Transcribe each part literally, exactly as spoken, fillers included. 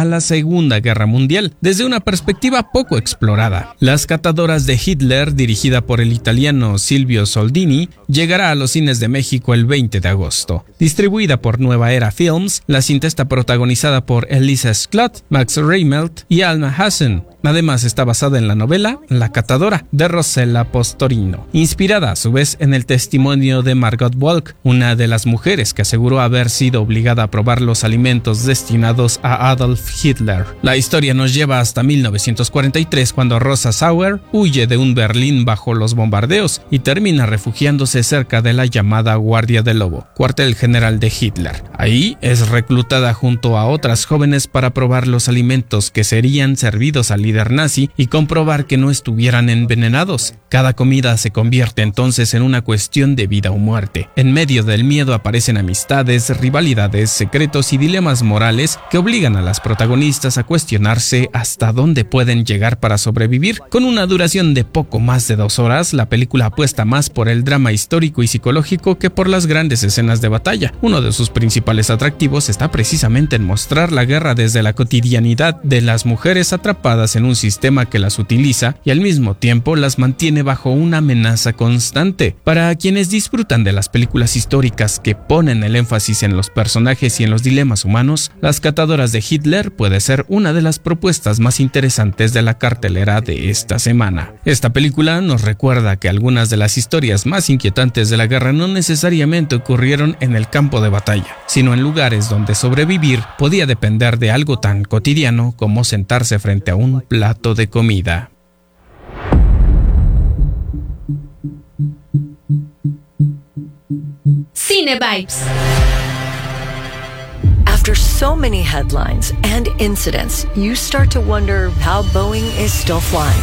a la Segunda Guerra Mundial desde una perspectiva poco explorada. Las catadoras de Hitler, dirigida por el italiano Silvio Soldini, llegará a los cines de México el veinte de agosto. Distribuida por Nueva Era Films, la cinta está protagonizada por Elisa Schlott, Max Reinfeldt y Alma Hassan. Además, está basada en la novela La Catadora de Rossella Postorino, inspirada a su vez en el testimonio de Margot Wolk, una de las mujeres que aseguró haber sido obligada a probar los alimentos destinados a Adolf Hitler. La historia nos lleva hasta mil novecientos cuarenta y tres, cuando Rosa Sauer huye de un Berlín bajo los bombardeos y termina refugiándose cerca de la llamada Guardia del Lobo, cuartel general de Hitler. Ahí es reclutada junto a otras jóvenes para probar los alimentos que serían servidos al líder nazi y comprobar que no estuvieran envenenados. Cada comida se convierte entonces en una cuestión de vida o muerte. En medio del miedo aparecen amistades, rivalidades, secretos y dilemas morales que obligan a las protagonistas a cuestionarse hasta dónde pueden llegar para sobrevivir. Con una duración de poco más de dos horas, la película apuesta más por el drama histórico y psicológico que por las grandes escenas de batalla. Uno de sus principales atractivos está precisamente en mostrar la guerra desde la cotidianidad de las mujeres atrapadas en un sistema que las utiliza y al mismo tiempo las mantiene bajo una amenaza constante. Para quienes disfrutan de las películas históricas que ponen el énfasis en los personajes y en los dilemas humanos, Las Catadoras de Hitler puede ser una de las propuestas más interesantes de la cartelera de esta semana. Esta película nos recuerda que algunas de las historias más inquietantes de la guerra no necesariamente ocurrieron en el campo de batalla, sino en lugares donde sobrevivir podía depender de algo tan cotidiano como sentarse frente a un plato de comida. Cine Vibes. After so many headlines and incidents, you start to wonder how Boeing is still flying.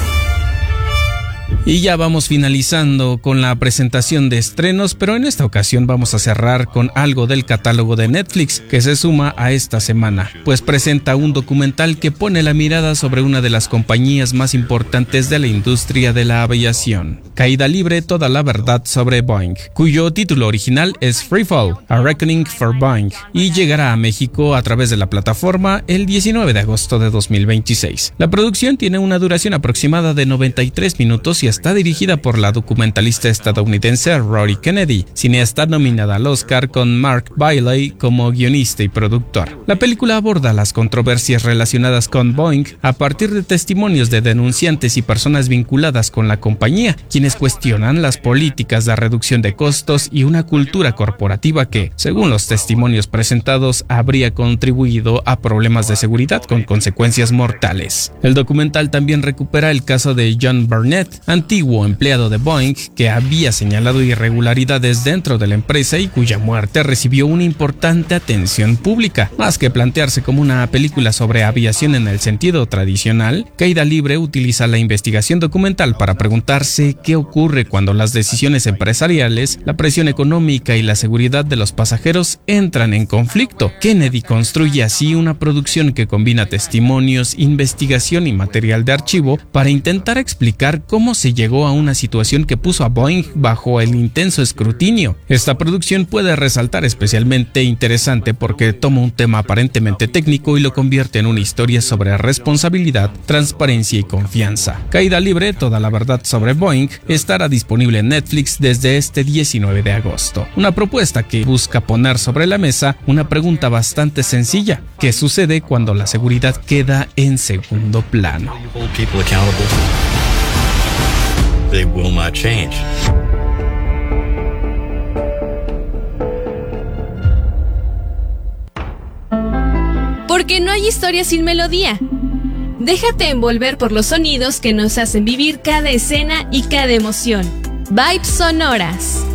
Y ya vamos finalizando con la presentación de estrenos, pero en esta ocasión vamos a cerrar con algo del catálogo de Netflix que se suma a esta semana, pues presenta un documental que pone la mirada sobre una de las compañías más importantes de la industria de la aviación. Caída libre, toda la verdad sobre Boeing, cuyo título original es Freefall, A Reckoning for Boeing, y llegará a México a través de la plataforma el diecinueve de agosto de dos mil veintiséis. La producción tiene una duración aproximada de noventa y tres minutos y está dirigida por la documentalista estadounidense Rory Kennedy, cineasta nominada al Oscar con Mark Bailey como guionista y productor. La película aborda las controversias relacionadas con Boeing a partir de testimonios de denunciantes y personas vinculadas con la compañía, quienes cuestionan las políticas de reducción de costos y una cultura corporativa que, según los testimonios presentados, habría contribuido a problemas de seguridad con consecuencias mortales. El documental también recupera el caso de John Burnett, antiguo empleado de Boeing que había señalado irregularidades dentro de la empresa y cuya muerte recibió una importante atención pública. Más que plantearse como una película sobre aviación en el sentido tradicional, Caída Libre utiliza la investigación documental para preguntarse qué ocurre cuando las decisiones empresariales, la presión económica y la seguridad de los pasajeros entran en conflicto. Kennedy construye así una producción que combina testimonios, investigación y material de archivo para intentar explicar cómo se llegó a una situación que puso a Boeing bajo el intenso escrutinio. Esta producción puede resaltar especialmente interesante porque toma un tema aparentemente técnico y lo convierte en una historia sobre responsabilidad, transparencia y confianza. Caída Libre, toda la verdad sobre Boeing, estará disponible en Netflix desde este diecinueve de agosto. Una propuesta que busca poner sobre la mesa una pregunta bastante sencilla: ¿qué sucede cuando la seguridad queda en segundo plano? They will not change. Porque no hay historia sin melodía. Déjate envolver por los sonidos que nos hacen vivir cada escena y cada emoción. Vibes sonoras.